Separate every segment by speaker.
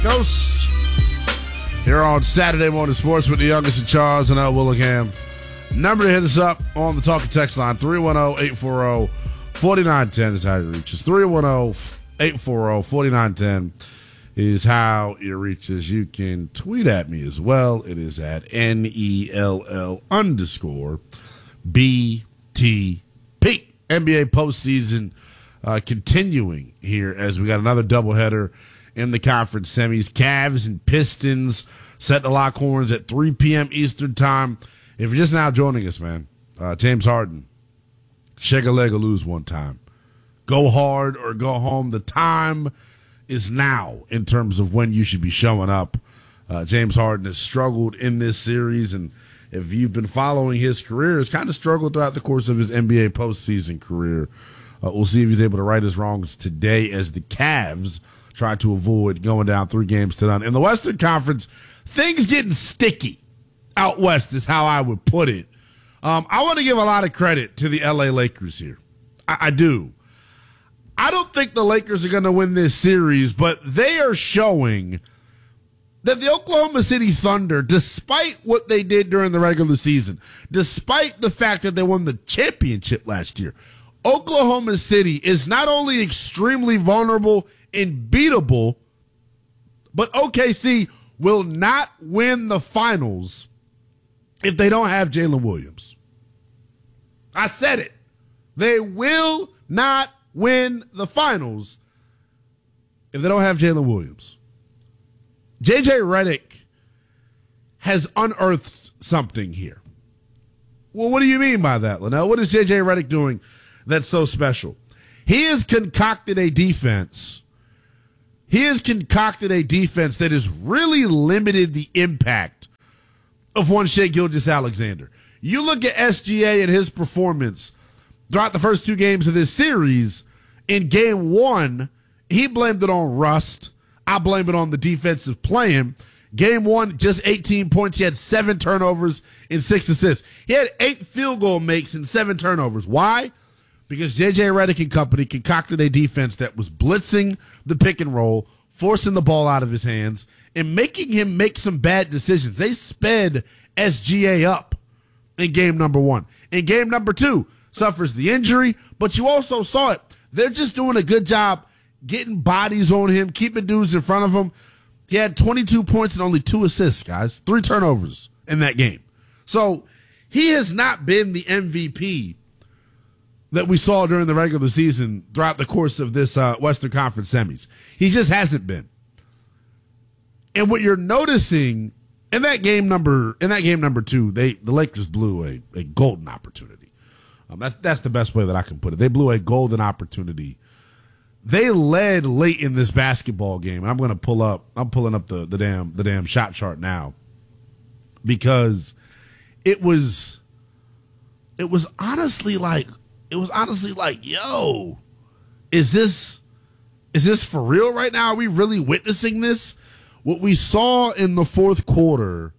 Speaker 1: Coast here on Saturday Morning Sports with the youngest in charge and Willingham. Number to hit us up on the talk and text line, 310-840-4910 is how you reach us. 310-840-4910 is how you reach us. You can tweet at me as well. It is at NELL_BTP. NBA postseason continuing here as we got another doubleheader in the conference semis. Cavs and Pistons set to lock horns at 3 p.m. Eastern time. If you're just now joining us, man, James Harden, shake a leg or lose one time. Go hard or go home. The time is now in terms of when you should be showing up. James Harden has struggled in this series, and if you've been following his career, has kind of struggled throughout the course of his NBA postseason career. We'll see if he's able to right his wrongs today as the Cavs try to avoid going down 3-0. In the Western Conference, things getting sticky out west is how I would put it. I want to give a lot of credit to the L.A. Lakers here. I do. I don't think the Lakers are going to win this series, but they are showing that the Oklahoma City Thunder, despite what they did during the regular season, despite the fact that they won the championship last year, Oklahoma City is not only extremely vulnerable and beatable, but OKC will not win the finals if they don't have Jalen Williams. I said it. They will not win the finals if they don't have Jalen Williams. J.J. Redick has unearthed something here. Well, what do you mean by that, Linnell? What is J.J. Redick doing that's so special? He has concocted a defense. He has concocted a defense that has really limited the impact of one Shai Gilgeous-Alexander. You look at SGA and his performance throughout the first 2 games of this series. In game 1, he blamed it on rust. I blame it on the defensive playing. Game 1, just 18 points. He had 7 turnovers and 6 assists. He had 8 field goal makes and 7 turnovers. Why? Because J.J. Redick and company concocted a defense that was blitzing the pick and roll, forcing the ball out of his hands, and making him make some bad decisions. They sped SGA up in game number 1. In game number 2, suffers the injury, but you also saw it. They're just doing a good job getting bodies on him, keeping dudes in front of him. He had 22 points and only 2 assists, guys. 3 turnovers in that game. So he has not been the MVP that we saw during the regular season throughout the course of this Western Conference semis. He just hasn't been. And what you're noticing in that game number 2, the Lakers blew a golden opportunity. That's the best way that I can put it. They blew a golden opportunity. They led late in this basketball game, and I'm pulling up the damn shot chart now, because it was honestly like, yo, is this for real right now? Are we really witnessing this? What we saw in the fourth quarter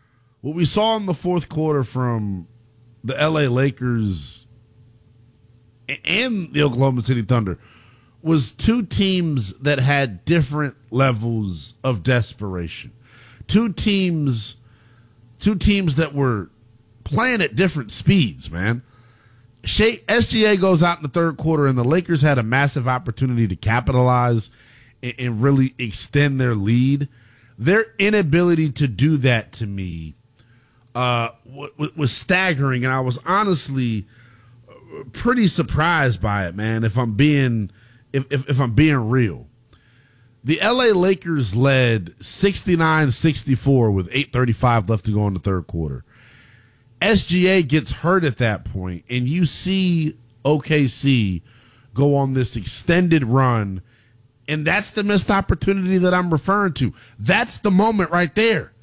Speaker 1: from the LA Lakers and the Oklahoma City Thunder was 2 teams that had different levels of desperation. Two teams that were playing at different speeds, man. SGA goes out in the third quarter, and the Lakers had a massive opportunity to capitalize and really extend their lead. Their inability to do that, to me, was staggering, and I was honestly pretty surprised by it, man. If I'm being real, the LA Lakers led 69-64 with 8:35 left to go in the third quarter. SGA gets hurt at that point, and you see OKC go on this extended run, and that's the missed opportunity that I'm referring to. That's the moment right there.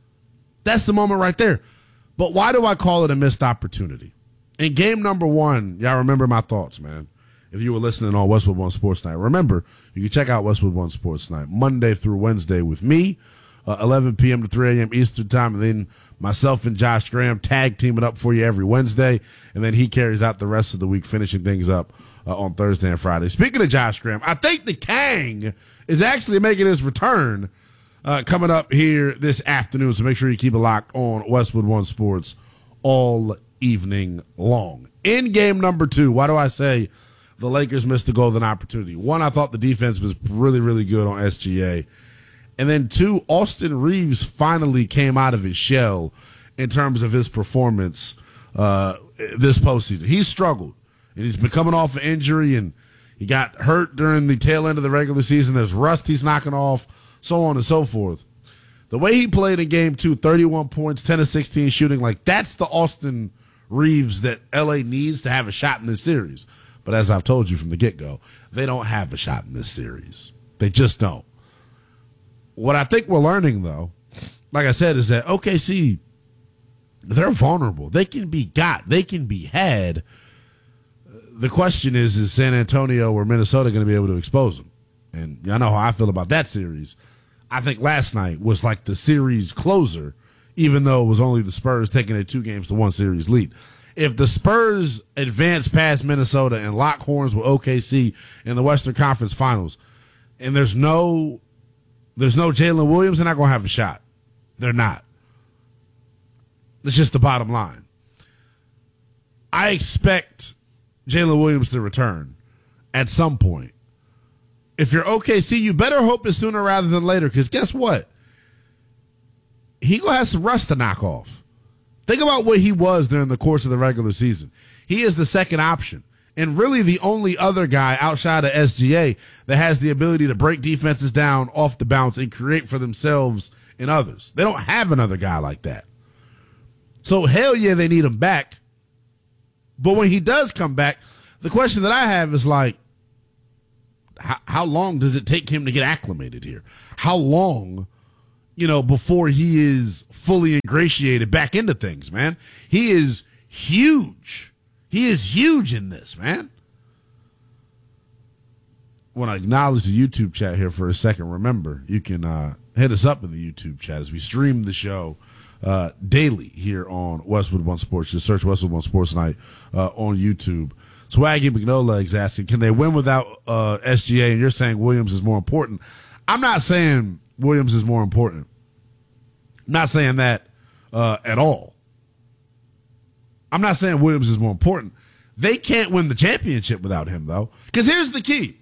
Speaker 1: But why do I call it a missed opportunity? In game number 1, y'all remember my thoughts, man. If you were listening on Westwood One Sports Night, remember, you can check out Westwood One Sports Night Monday through Wednesday with me, 11 p.m. to 3 a.m. Eastern time, and then myself and Josh Graham tag teaming up for you every Wednesday, and then he carries out the rest of the week, finishing things up on Thursday and Friday. Speaking of Josh Graham, I think the Kang is actually making his return coming up here this afternoon, so make sure you keep it locked on Westwood One Sports all evening long. In game number 2, why do I say the Lakers missed a golden opportunity? 1, I thought the defense was really, really good on SGA. And then 2, Austin Reeves finally came out of his shell in terms of his performance this postseason. He's struggled, and he's been coming off an injury, and he got hurt during the tail end of the regular season. There's rust he's knocking off, so on and so forth. The way he played in game 2, 31 points, 10 of 16 shooting, like that's the Austin Reeves that LA needs to have a shot in this series. But as I've told you from the get-go, they don't have a shot in this series. They just don't. What I think we're learning, though, like I said, is that OKC, they're vulnerable. They can be got. They can be had. The question is San Antonio or Minnesota going to be able to expose them? And y'all know how I feel about that series. I think last night was like the series closer, even though it was only the Spurs taking a 2-1 series lead. If the Spurs advance past Minnesota and lock horns with OKC in the Western Conference Finals, and there's no Jalen Williams, they're not going to have a shot. They're not. It's just the bottom line. I expect Jalen Williams to return at some point. If you're OKC, you better hope it's sooner rather than later, because guess what? He going to have some rust to knock off. Think about what he was during the course of the regular season. He is the second option, and really the only other guy outside of SGA that has the ability to break defenses down off the bounce and create for themselves and others. They don't have another guy like that. So hell yeah, they need him back. But when he does come back, the question that I have is like, how long does it take him to get acclimated here? How long, before he is fully ingratiated back into things, man? He is huge. He is huge in this, man. I want to acknowledge the YouTube chat here for a second. Remember, you can hit us up in the YouTube chat as we stream the show daily here on Westwood One Sports. Just search Westwood One Sports Night on YouTube. Swaggy McNolegs asking, can they win without SGA? And you're saying Williams is more important. I'm not saying Williams is more important. I'm not saying that at all. I'm not saying Williams is more important. They can't win the championship without him, though. Because here's the key.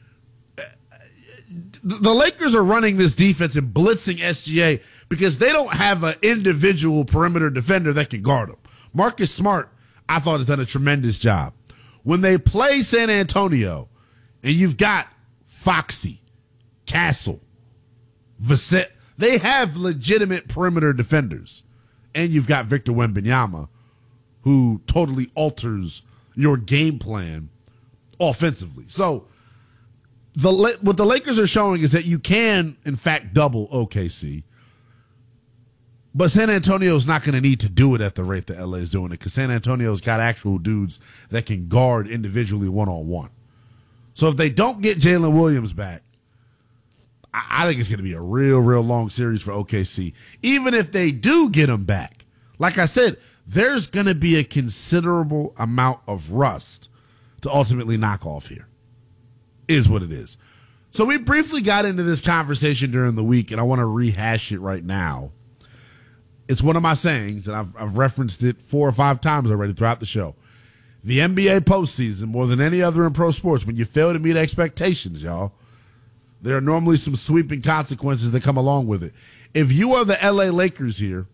Speaker 1: The Lakers are running this defense and blitzing SGA because they don't have an individual perimeter defender that can guard him. Marcus Smart, I thought, has done a tremendous job. When they play San Antonio, and you've got Foxy, Castle, Vassett, they have legitimate perimeter defenders. And you've got Victor Wembanyama, who totally alters your game plan offensively. So what the Lakers are showing is that you can, in fact, double OKC. But San Antonio's not going to need to do it at the rate that LA is doing it, because San Antonio's got actual dudes that can guard individually one-on-one. So if they don't get Jalen Williams back, I think it's going to be a real, real long series for OKC. Even if they do get him back, like I said, there's going to be a considerable amount of rust to ultimately knock off here, is what it is. So we briefly got into this conversation during the week, and I want to rehash it right now. It's one of my sayings, and I've referenced it 4 or 5 times already throughout the show. The NBA postseason, more than any other in pro sports, when you fail to meet expectations, y'all, there are normally some sweeping consequences that come along with it. If you are the LA Lakers here,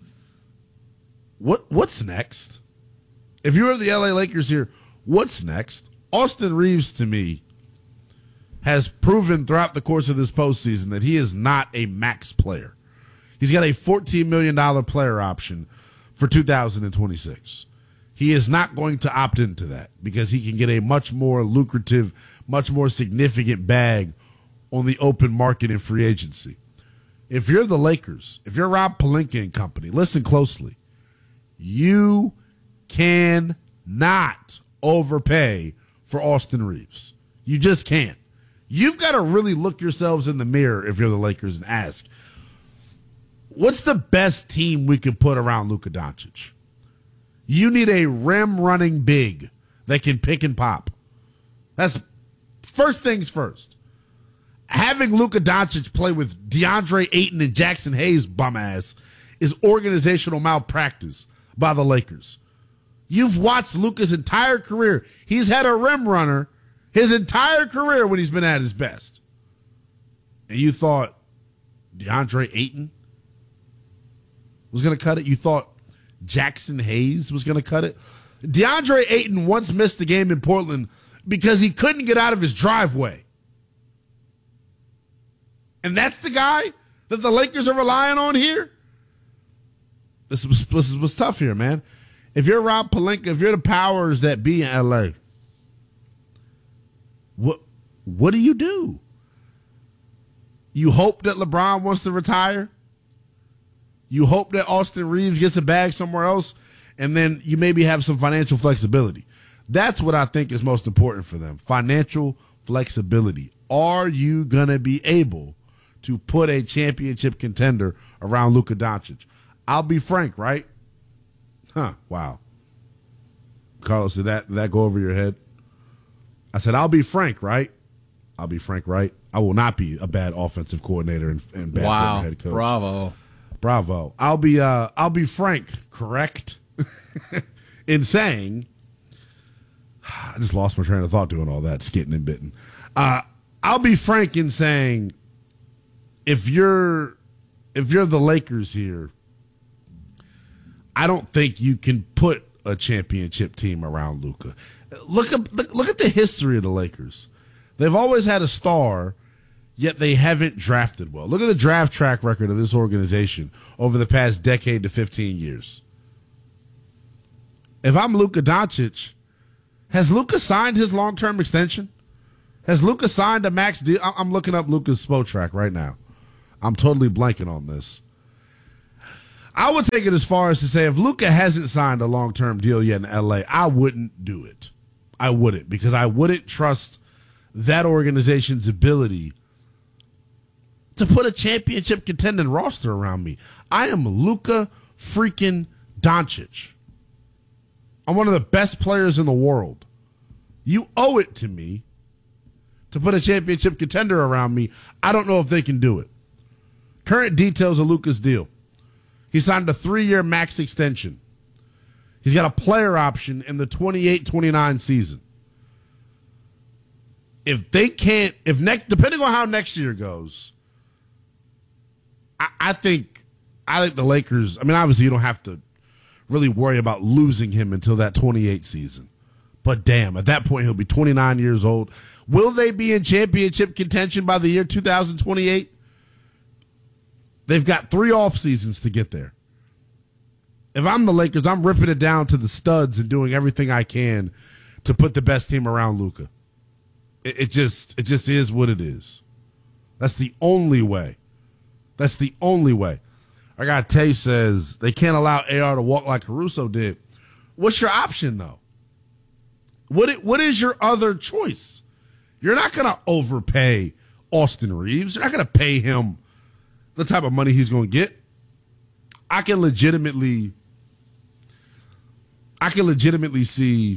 Speaker 1: what's next? If you are the LA Lakers here, what's next? Austin Reeves, to me, has proven throughout the course of this postseason that he is not a max player. He's got a $14 million player option for 2026. He is not going to opt into that because he can get a much more lucrative, much more significant bag on the open market in free agency. If you're the Lakers, if you're Rob Pelinka and company, listen closely. You cannot overpay for Austin Reeves. You just can't. You've got to really look yourselves in the mirror if you're the Lakers and ask, what's the best team we could put around Luka Doncic? You need a rim running big that can pick and pop. That's first things first. having Luka Doncic play with DeAndre Ayton and Jackson Hayes bum ass is organizational malpractice by the Lakers. You've watched Luka's entire career. He's had a rim runner his entire career when he's been at his best. And you thought DeAndre Ayton was going to cut it? You thought Jackson Hayes was going to cut it? DeAndre Ayton once missed the game in Portland because he couldn't get out of his driveway. And that's the guy that the Lakers are relying on here? This was tough here, man. If you're Rob Pelinka, if you're the powers that be in L.A., what do you do? You hope that LeBron wants to retire? You hope that Austin Reeves gets a bag somewhere else, and then you maybe have some financial flexibility. That's what I think is most important for them, financial flexibility. Are you going to be able to put a championship contender around Luka Doncic? I'll be frank, right? Wow. Carlos, did that go over your head? I said, I'll be frank, right? I'll be frank, right? I will not be a bad offensive coordinator and bad head coach. Bravo. I'll be frank, correct? In saying, I just lost my train of thought doing all that, skitting and bitten. I'll be frank in saying, if you're the Lakers here, I don't think you can put a championship team around Luka. Look at the history of the Lakers. They've always had a star, yet they haven't drafted well. Look at the draft track record of this organization over the past decade to 15 years. If I'm Luka Doncic, has Luka signed his long-term extension? Has Luka signed a max deal? I'm looking up Luka's Spotrac right now. I'm totally blanking on this. I would take it as far as to say if Luka hasn't signed a long-term deal yet in L.A., I wouldn't do it. I wouldn't, because I wouldn't trust that organization's ability to put a championship contending roster around me. I am Luka freaking Doncic. I'm one of the best players in the world. You owe it to me to put a championship contender around me. I don't know if they can do it. Current details of Luka's deal. He signed a 3-year max extension. He's got a player option in the 28-29 season. Depending on how next year goes, I think the Lakers, obviously you don't have to really worry about losing him until that 28 season. But damn, at that point he'll be 29 years old. Will they be in championship contention by the year 2028? They've got 3 off seasons to get there. If I'm the Lakers, I'm ripping it down to the studs and doing everything I can to put the best team around Luka. It just is what it is. That's the only way. I got Tay says they can't allow AR to walk like Caruso did. What's your option, though? What is your other choice? You're not going to overpay Austin Reeves. You're not going to pay him the type of money he's going to get. I can legitimately see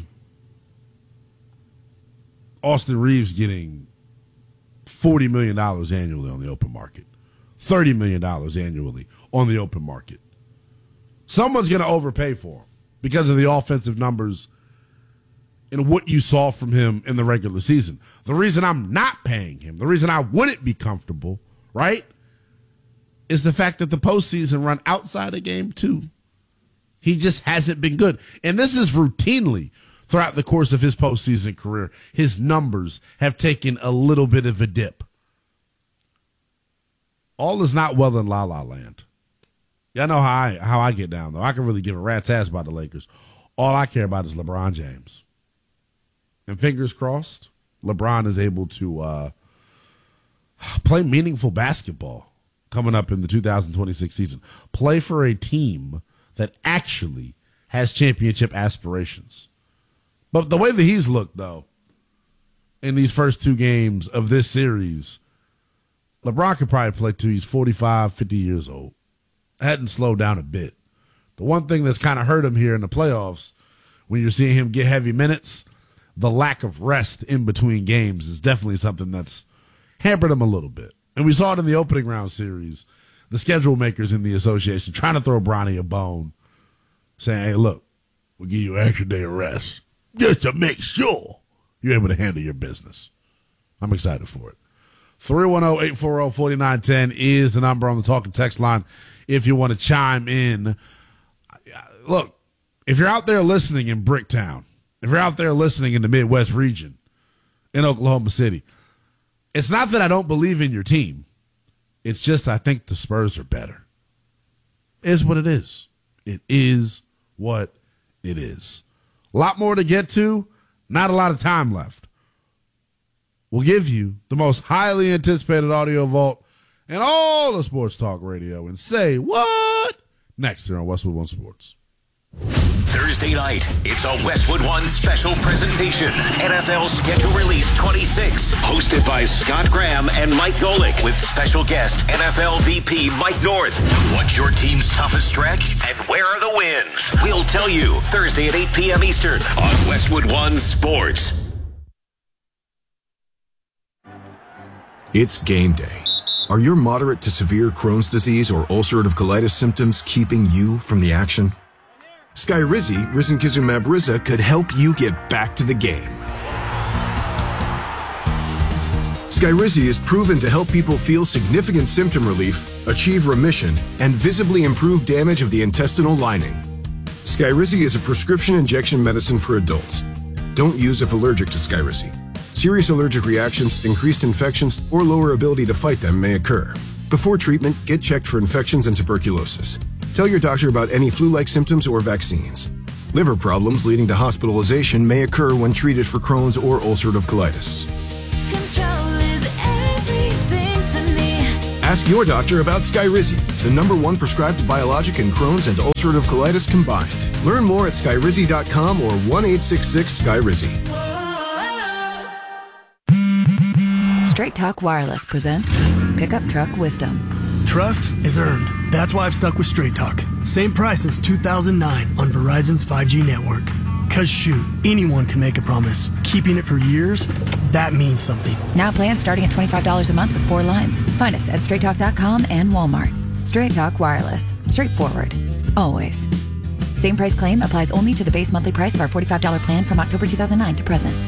Speaker 1: Austin Reeves getting $40 million annually on the open market, $30 million annually on the open market. Someone's going to overpay for him because of the offensive numbers and what you saw from him in the regular season. The reason I'm not paying him, the reason I wouldn't be comfortable, right, is the fact that the postseason run outside of game 2. He just hasn't been good. And this is routinely throughout the course of his postseason career. His numbers have taken a little bit of a dip. All is not well in La La Land. Y'all know how I get down, though. I can really give a rat's ass about the Lakers. All I care about is LeBron James. And fingers crossed, LeBron is able to play meaningful basketball coming up in the 2026 season. Play for a team that actually has championship aspirations. But the way that he's looked, though, in these first 2 games of this series, LeBron could probably play till he's 45, 50 years old. Hadn't slowed down a bit. The one thing that's kind of hurt him here in the playoffs, when you're seeing him get heavy minutes, the lack of rest in between games is definitely something that's hampered them a little bit. And we saw it in the opening round series, the schedule makers in the association trying to throw Bronny a bone, saying, hey, look, we'll give you an extra day of rest just to make sure you're able to handle your business. I'm excited for it. 310-840-4910 is the number on the talk and text line if you want to chime in. Look, if you're out there listening in Bricktown, if you're out there listening in the Midwest region, in Oklahoma City, it's not that I don't believe in your team. It's just I think the Spurs are better. It is what it is. It is what it is. A lot more to get to, not a lot of time left. We'll give you the most highly anticipated audio vault in all of sports talk radio and say what next here on Westwood One Sports.
Speaker 2: Thursday night, it's a Westwood One special presentation. NFL Schedule Release 26, hosted by Scott Graham and Mike Golick, with special guest NFL VP Mike North. What's your team's toughest stretch, and where are the wins? We'll tell you Thursday at 8 p.m. Eastern on Westwood One Sports.
Speaker 3: It's game day. Are your moderate to severe Crohn's disease or ulcerative colitis symptoms keeping you from the action? Skyrizi, risankizumab Riza, could help you get back to the game. Skyrizi is proven to help people feel significant symptom relief, achieve remission, and visibly improve damage of the intestinal lining. Skyrizi is a prescription injection medicine for adults. Don't use if allergic to Skyrizi. Serious allergic reactions, increased infections, or lower ability to fight them may occur. Before treatment, get checked for infections and tuberculosis. Tell your doctor about any flu-like symptoms or vaccines. Liver problems leading to hospitalization may occur when treated for Crohn's or ulcerative colitis.
Speaker 4: Control is everything to me.
Speaker 3: Ask your doctor about Skyrizi, the #1 prescribed biologic in Crohn's and ulcerative colitis combined. Learn more at skyrizi.com or 1-866-SKYRIZI.
Speaker 5: Straight Talk Wireless presents Pickup Truck Wisdom.
Speaker 6: Trust is earned. That's why I've stuck with Straight Talk. Same price since 2009 on Verizon's 5G network. Cause shoot, anyone can make a promise. Keeping it for years, that means something.
Speaker 5: Now plans starting at $25 a month with 4 lines. Find us at straighttalk.com and Walmart. Straight Talk Wireless. Straightforward. Always. Same price claim applies only to the base monthly price of our $45 plan from October 2009 to present.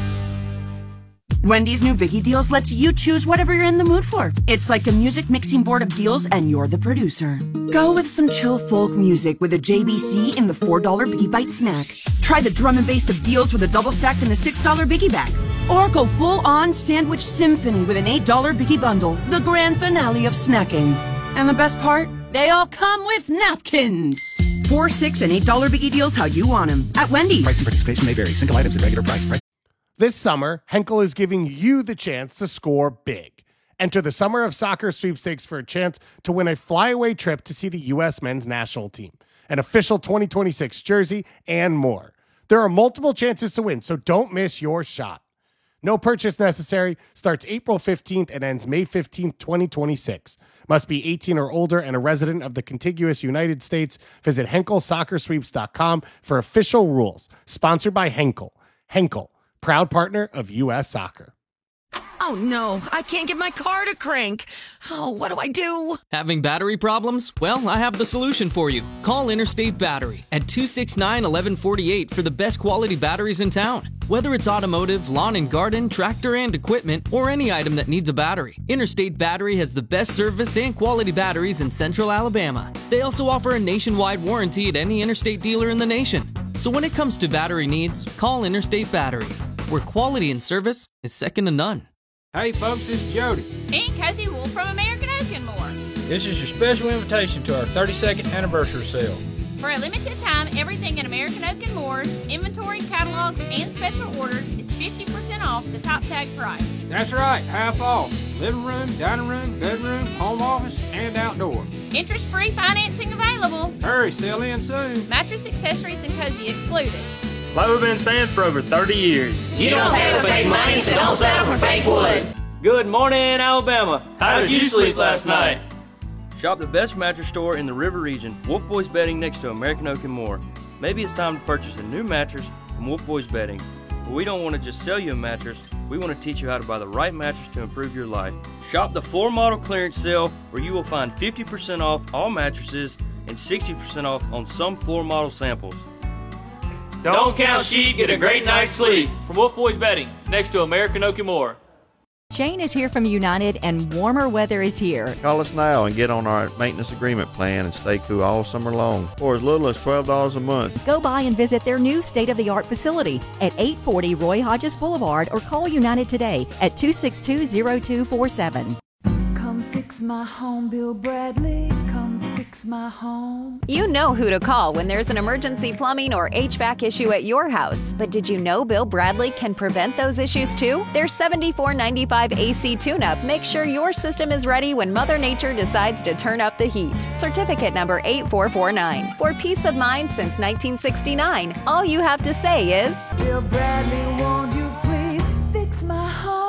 Speaker 7: Wendy's new Biggie Deals lets you choose whatever you're in the mood for. It's like a music mixing board of deals, and you're the producer. Go with some chill folk music with a JBC in the $4 Biggie Bite snack. Try the drum and bass of deals with a double stack in the $6 Biggie Bag. Or go full-on sandwich symphony with an $8 Biggie Bundle, the grand finale of snacking. And the best part? They all come with napkins. $4, $6, and $8 Biggie Deals how you want them. At Wendy's.
Speaker 8: Price and participation may vary. Single items at regular price.
Speaker 9: This summer, Henkel is giving you the chance to score big. Enter the Summer of Soccer sweepstakes for a chance to win a flyaway trip to see the U.S. men's national team, an official 2026 jersey, and more. There are multiple chances to win, so don't miss your shot. No purchase necessary. Starts April 15th and ends May 15th, 2026. Must be 18 or older and a resident of the contiguous United States. Visit HenkelSoccerSweeps.com for official rules. Sponsored by Henkel. Henkel, proud partner of U.S. Soccer.
Speaker 10: Oh no, I can't get my car to crank. Oh, what do I do?
Speaker 11: Having battery problems? Well, I have the solution for you. Call Interstate Battery at 269-1148 for the best quality batteries in town. Whether it's automotive, lawn and garden, tractor and equipment, or any item that needs a battery, Interstate Battery has the best service and quality batteries in Central Alabama. They also offer a nationwide warranty at any Interstate dealer in the nation. So when it comes to battery needs, call Interstate Battery, where quality and service is second to none.
Speaker 12: Hey folks, this is Jody.
Speaker 13: And Cozy Wolf from American Oak and More.
Speaker 12: This is your special invitation to our 32nd anniversary sale.
Speaker 13: For a limited time, everything at American Oak and Moore's, inventory, catalogs, and special orders is 50% off the top tag price.
Speaker 12: That's right, half off. Living room, dining room, bedroom, home office, and outdoor.
Speaker 13: Interest-free financing available.
Speaker 12: Hurry, sell in soon.
Speaker 13: Mattress accessories and cozy excluded.
Speaker 14: Like we've been saying for over 30 years.
Speaker 15: You don't pay with fake money, so don't settle for fake wood.
Speaker 14: Good morning, Alabama. How did you sleep last night? Shop the best mattress store in the River region, Wolf Boys Bedding, next to American Oak and More. Maybe it's time to purchase a new mattress from Wolf Boys Bedding. But we don't want to just sell you a mattress. we want to teach you how to buy the right mattress to improve your life. Shop the floor model clearance sale where you will find 50% off all mattresses and 60% off on some floor model samples.
Speaker 16: Don't count sheep, get a great night's sleep. From Wolf Boys Bedding, next to American Oak and More.
Speaker 17: Shane is here from United, and warmer weather is here.
Speaker 18: Call us now and get on our maintenance agreement plan and stay cool all summer long for as little as $12 a month.
Speaker 17: Go by and visit their new state-of-the-art facility at 840 Roy Hodges Boulevard or call United today at 262-0247.
Speaker 4: Come fix my home, Bill Bradley. Come fix my home.
Speaker 19: You know who to call when there's an emergency plumbing or HVAC issue at your house. But did you know Bill Bradley can prevent those issues too? Their $74.95 AC tune-up makes sure your system is ready when Mother Nature decides to turn up the heat. Certificate number 8449. For peace of mind since 1969, all you have to say is,
Speaker 4: Bill Bradley, won't you please fix my home?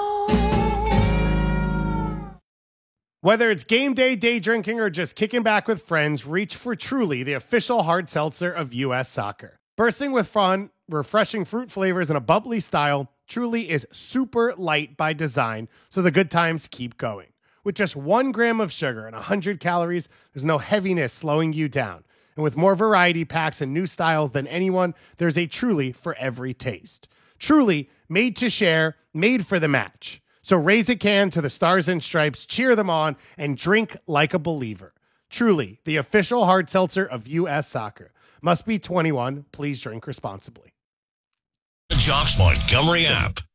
Speaker 9: Whether it's game day, day drinking, or just kicking back with friends, reach for Truly, the official hard seltzer of U.S. Soccer. Bursting with fun, refreshing fruit flavors, and a bubbly style, Truly is super light by design, so the good times keep going. With just 1 gram of sugar and 100 calories, there's no heaviness slowing you down. And with more variety packs and new styles than anyone, there's a Truly for every taste. Truly, made to share, made for the match. So raise a can to the Stars and Stripes, cheer them on, and drink like a believer. Truly, the official hard seltzer of U.S. Soccer. Must be 21. Please drink responsibly.
Speaker 2: The Jocks Montgomery app.